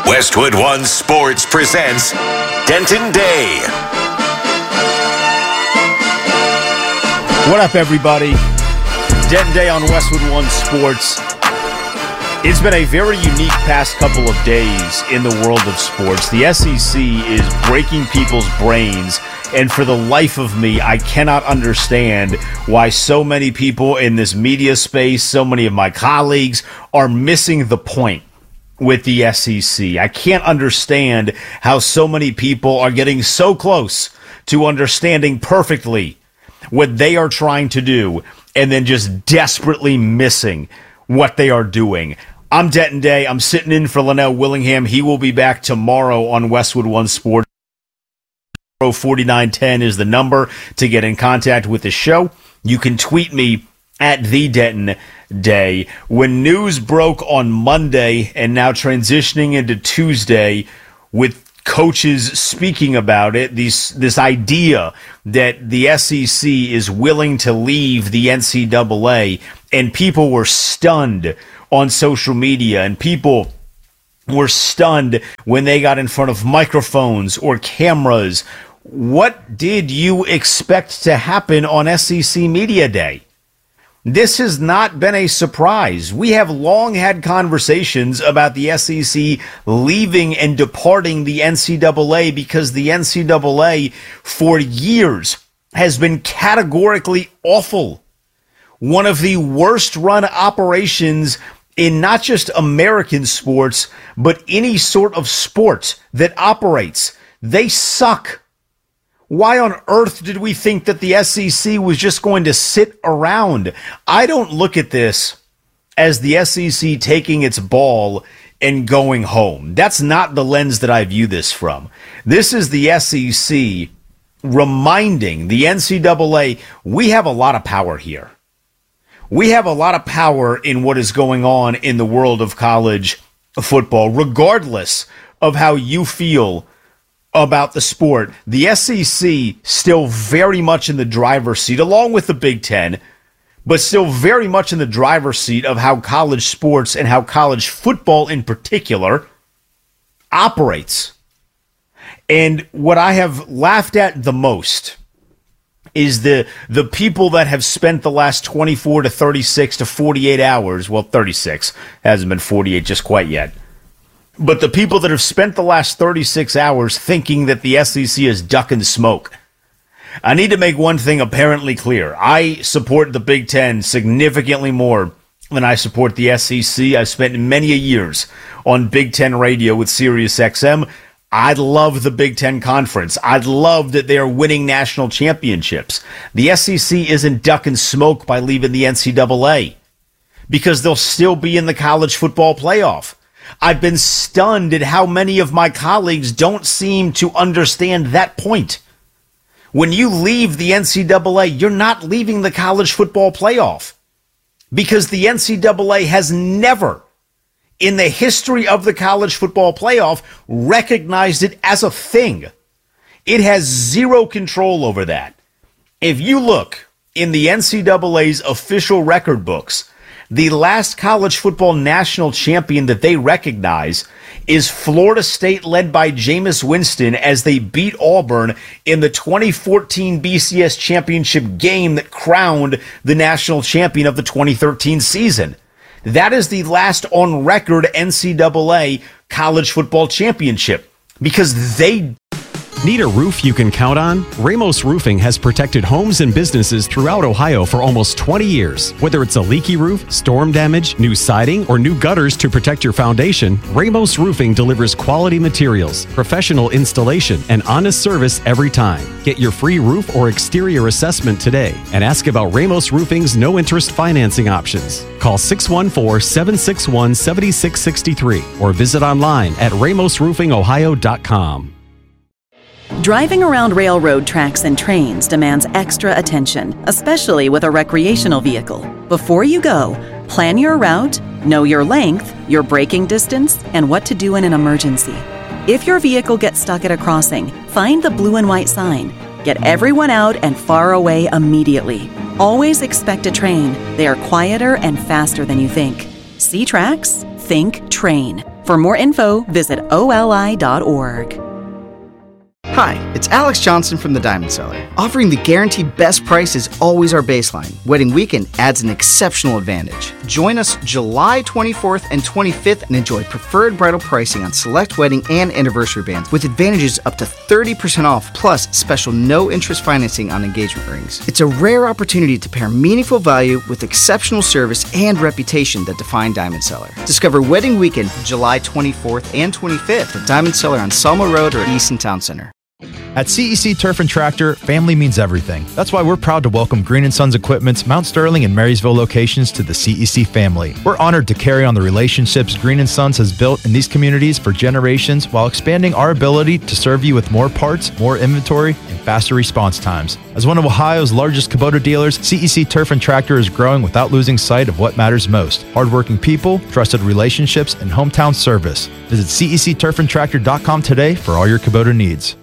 Westwood One Sports presents Denton Day. What up, everybody? Denton Day on Westwood One Sports. It's been a very unique past couple of days in the world of sports. The SEC is breaking people's brains, and for the life of me, I cannot understand why so many people in this media space, so many of my colleagues, are missing the point with the SEC. I can't understand how so many people are getting so close to understanding perfectly what they are trying to do and then just desperately missing what they are doing. I'm Denton Day. I'm sitting in for Linnell Willingham. He will be back tomorrow on Westwood One Sports. 4910 is the number to get in contact with the show. You can tweet me at the Denton Day. When news broke on Monday and now transitioning into Tuesday with coaches speaking about it, this idea that the SEC is willing to leave the NCAA, and people were stunned on social media, and people were stunned when they got in front of microphones or cameras. What did you expect to happen on SEC Media Day? This has not been a surprise. We have long had conversations about the SEC leaving and departing the NCAA because the NCAA for years has been categorically awful. One of the worst run operations in not just American sports, but any sort of sport that operates. They suck. Why on earth did we think that the SEC was just going to sit around? I don't look at this as the SEC taking its ball and going home. That's not the lens that I view this from. This is the SEC reminding the NCAA, we have a lot of power here. We have a lot of power in what is going on in the world of college football, regardless of how you feel about the sport. The SEC still very much in the driver's seat, along with the Big Ten, but still very much in the driver's seat of how college sports and how college football in particular operates. And what I have laughed at the most is the people that have spent the last 24 to 36 to 48 hours, well, 36, hasn't been 48 just quite yet, but the people that have spent the last 36 hours thinking that the SEC is ducking smoke. I need to make one thing apparently clear. I support the Big Ten significantly more than I support the SEC. I spent many years on Big Ten radio with SiriusXM. I love the Big Ten Conference. I love that they are winning national championships. The SEC isn't ducking smoke by leaving the NCAA because they'll still be in the college football playoff. I've been stunned at how many of my colleagues don't seem to understand that point. When you leave the NCAA, you're not leaving the college football playoff because the NCAA has never, in the history of the college football playoff, recognized it as a thing. It has zero control over that. If you look in the NCAA's official record books, the last college football national champion that they recognize is Florida State, led by Jameis Winston, as they beat Auburn in the 2014 BCS championship game that crowned the national champion of the 2013 season. That is the last on record NCAA college football championship because they Need a roof you can count on? Ramos Roofing has protected homes and businesses throughout Ohio for almost 20 years. Whether it's a leaky roof, storm damage, new siding, or new gutters to protect your foundation, Ramos Roofing delivers quality materials, professional installation, and honest service every time. Get your free roof or exterior assessment today and ask about Ramos Roofing's no-interest financing options. Call 614-761-7663 or visit online at ramosroofingohio.com. Driving around railroad tracks and trains demands extra attention, especially with a recreational vehicle. Before you go, plan your route, know your length, your braking distance, and what to do in an emergency. If your vehicle gets stuck at a crossing, find the blue and white sign. Get everyone out and far away immediately. Always expect a train. They are quieter and faster than you think. See tracks? Think train. For more info, visit oli.org. Hi, it's Alex Johnson from the Diamond Cellar. Offering the guaranteed best price is always our baseline. Wedding weekend adds an exceptional advantage. Join us July 24th and 25th and enjoy preferred bridal pricing on select wedding and anniversary bands with advantages up to 30% off plus special no-interest financing on engagement rings. It's a rare opportunity to pair meaningful value with exceptional service and reputation that define Diamond Cellar. Discover Wedding Weekend July 24th and 25th at Diamond Cellar on Selma Road or Easton Town Center. At CEC Turf and Tractor, family means everything. That's why we're proud to welcome Green & Sons Equipment's Mount Sterling and Marysville locations to the CEC family. We're honored to carry on the relationships Green & Sons has built in these communities for generations while expanding our ability to serve you with more parts, more inventory, and faster response times. As one of Ohio's largest Kubota dealers, CEC Turf and Tractor is growing without losing sight of what matters most: hardworking people, trusted relationships, and hometown service. Visit CECTurfandTractor.com today for all your Kubota needs.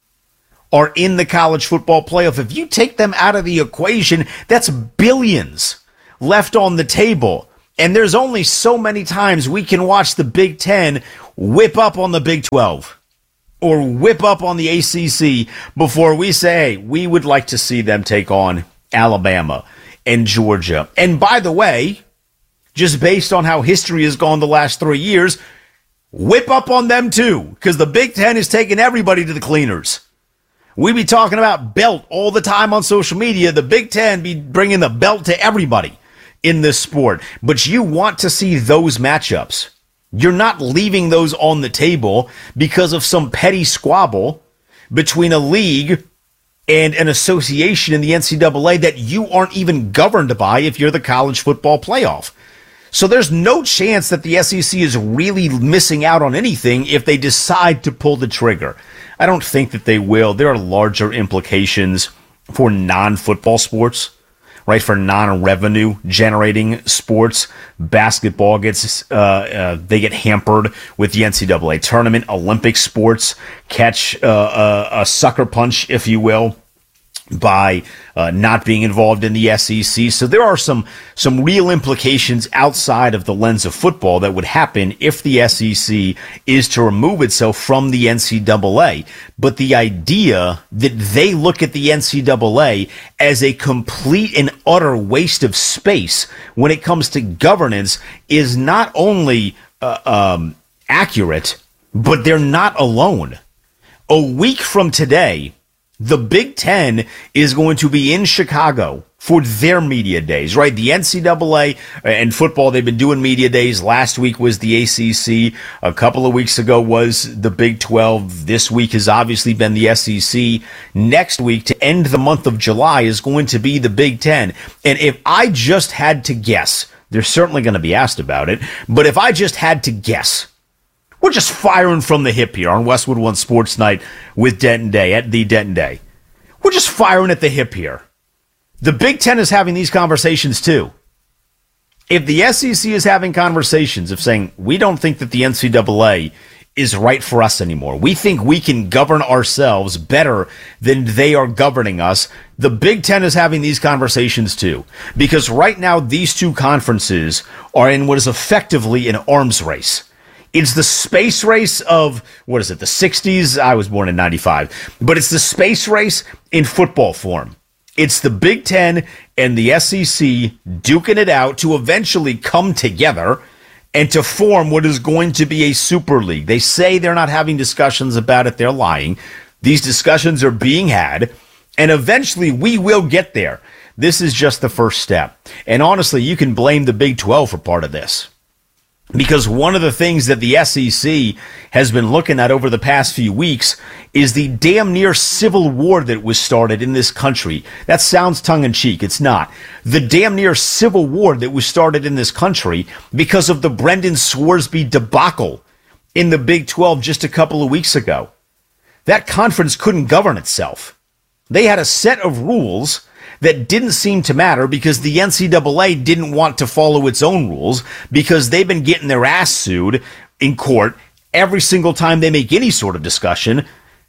Are in the college football playoff. If you take them out of the equation, that's billions left on the table. And there's only so many times we can watch the Big Ten whip up on the Big 12 or whip up on the ACC before we say, hey, we would like to see them take on Alabama and Georgia. And by the way, just based on how history has gone the last 3 years, whip up on them too, because the Big Ten is taking everybody to the cleaners. We be talking about belt all the time on social media. The Big Ten be bringing the belt to everybody in this sport. But you want to see those matchups. You're not leaving those on the table because of some petty squabble between a league and an association in the NCAA that you aren't even governed by if you're the college football playoff. So there's no chance that the SEC is really missing out on anything if they decide to pull the trigger. I don't think that they will. There are larger implications for non-football sports, right? For non-revenue generating sports. Basketball gets, they get hampered with the NCAA tournament. Olympic sports catch a sucker punch, if you will, by not being involved in the SEC. So there are some real implications outside of the lens of football that would happen if the SEC is to remove itself from the NCAA. But the idea that they look at the NCAA as a complete and utter waste of space when it comes to governance is not only accurate, but they're not alone. A week from today, the Big Ten is going to be in Chicago for their media days, right? The NCAA and football, they've been doing media days. Last week was the ACC. A couple of weeks ago was the Big 12. This week has obviously been the SEC. Next week, to end the month of July, is going to be the Big Ten. And if I just had to guess, they're certainly going to be asked about it, but if I just had to guess, we're just firing from the hip here on Westwood One Sports Night with Denton Day, at the Denton Day. We're just firing at the hip here. The Big Ten is having these conversations too. If the SEC is having conversations of saying, we don't think that the NCAA is right for us anymore, we think we can govern ourselves better than they are governing us, the Big Ten is having these conversations too. Because right now, these two conferences are in what is effectively an arms race. It's the space race of, the 60s? I was born in 95. But it's the space race in football form. It's the Big Ten and the SEC duking it out to eventually come together and to form what is going to be a super league. They say they're not having discussions about it. They're lying. These discussions are being had, and eventually we will get there. This is just the first step. And honestly, you can blame the Big 12 for part of this. Because one of the things that the SEC has been looking at over the past few weeks is the damn near civil war that was started in this country. That sounds tongue-in-cheek. It's not. The damn near civil war that was started in this country because of the Brendan Swarsby debacle in the Big 12 just a couple of weeks ago. That conference couldn't govern itself. They had a set of rules that didn't seem to matter because the NCAA didn't want to follow its own rules because they've been getting their ass sued in court every single time they make any sort of discussion.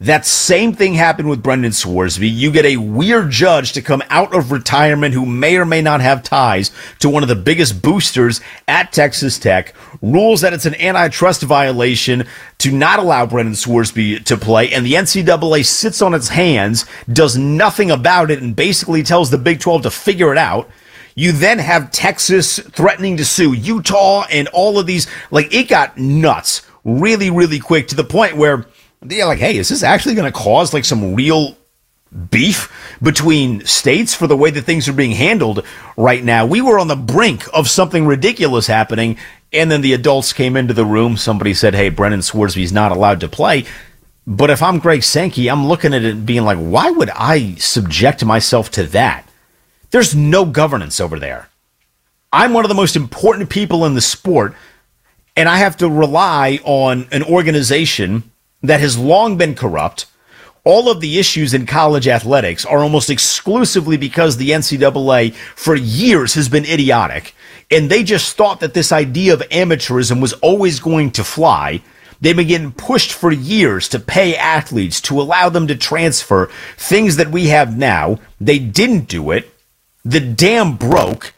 That same thing happened with Brendan Swarsby. You get a weird judge to come out of retirement who may or may not have ties to one of the biggest boosters at Texas Tech, rules that it's an antitrust violation to not allow Brendan Swarsby to play, and the NCAA sits on its hands, does nothing about it, and basically tells the Big 12 to figure it out. You then have Texas threatening to sue Utah and all of these. Like, it got nuts really, really quick to the point where they're like, hey, is this actually going to cause like some real beef between states for the way that things are being handled right now? We were on the brink of something ridiculous happening, and then the adults came into the room. Somebody said, hey, Brendan Swarsby's not allowed to play. But if I'm Greg Sankey, I'm looking at it being like, why would I subject myself to that? There's no governance over there. I'm one of the most important people in the sport, and I have to rely on an organization that has long been corrupt. All of the issues in college athletics are almost exclusively because the NCAA for years has been idiotic, and they just thought that this idea of amateurism was always going to fly. They've been getting pushed for years to pay athletes, to allow them to transfer, things that we have now. They didn't do it. The dam broke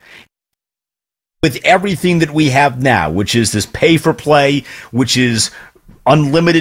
with everything that we have now, which is this pay for play, which is unlimited